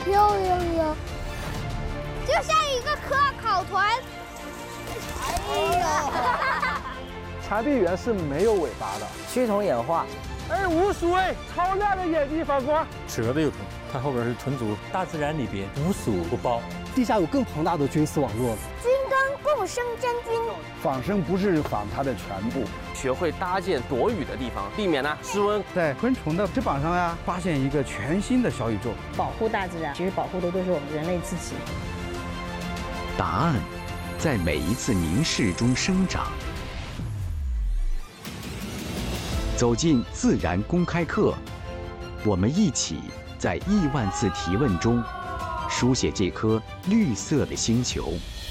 有，就像一个科考团。哎呀， 残壁猿是没有尾巴的。 趋同演化。 哎，无鼠哎，超亮的眼睛反光。 蛇的有臀，它后边是臀足。大自然里边无鼠不包， 地下有更庞大的军事网络。 军跟共生真菌。 仿生不是仿它的全部， 学会搭建躲雨的地方，避免呢失温。 在昆虫的翅膀上呀，发现一个全新的小宇宙。 保护大自然，其实保护的都是我们人类自己。 答案在每一次凝视中生长。走进自然公开课，我们一起在亿万次提问中，书写这颗绿色的星球。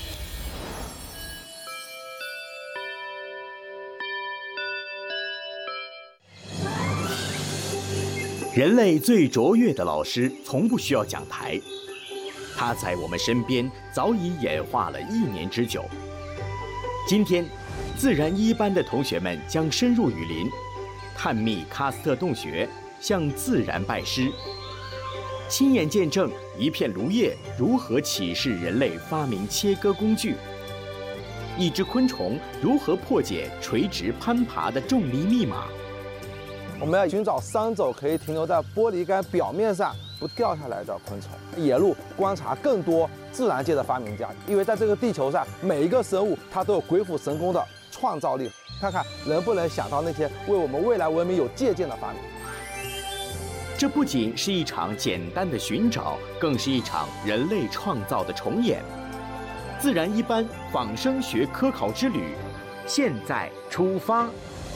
人类最卓越的老师从不需要讲台，他在我们身边早已演化了1年之久。今天，自然1班的同学们将深入雨林，探秘喀斯特洞穴，向自然拜师，亲眼见证一片芦叶如何启示人类发明切割工具，一只昆虫如何破解垂直攀爬的重力密码。 我们要寻找3种可以停留在玻璃杆表面上不掉下来的昆虫。野路观察更多自然界的发明家，因为在这个地球上，每一个生物它都有鬼斧神工的创造力，看看能不能想到那些为我们未来文明有借鉴的发明。 这不仅是一场简单的寻找，更是一场人类创造的重演。自然1班仿生学科考之旅，现在出发。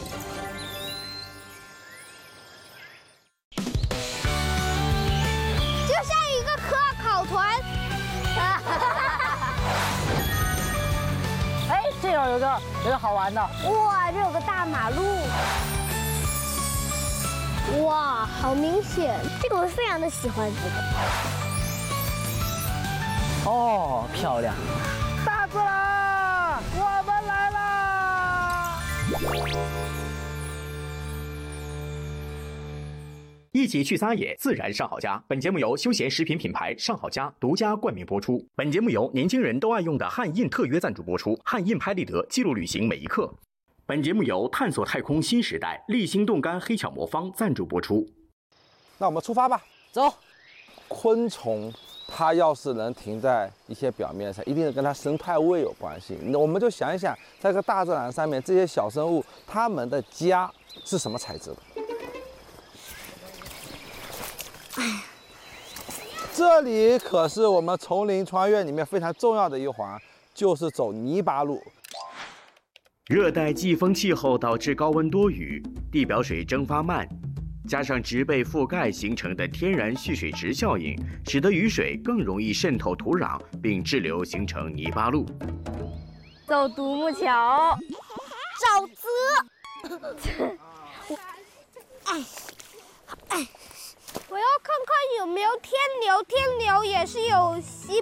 哎，这有一个好玩的。 哇，这有个大马路。哇，好明显，这个我非常的喜欢这个。哦，漂亮！ 大自然，我们来啦！ 一起去撒野，自然上好佳。本节目由休闲食品品牌上好佳独家冠名播出。本节目由年轻人都爱用的汉印特约赞助播出。汉印拍立得，记录旅行每一刻。本节目由探索太空新时代立新冻干黑巧魔方赞助播出。 那我们出发吧， 走。 昆虫它要是能停在一些表面上，一定跟它生态位有关系。我们就想一想，在这个大自然上面，这些小生物它们的家是什么材质的？这里可是我们丛林穿越里面非常重要的一环，就是走泥巴路。 热带季风气候导致高温多雨，地表水蒸发慢，加上植被覆盖形成的天然蓄水池效应，使得雨水更容易渗透土壤，并滞留形成泥巴路。 走独木桥， 沼泽。我要看看有没有天牛，天牛也是有西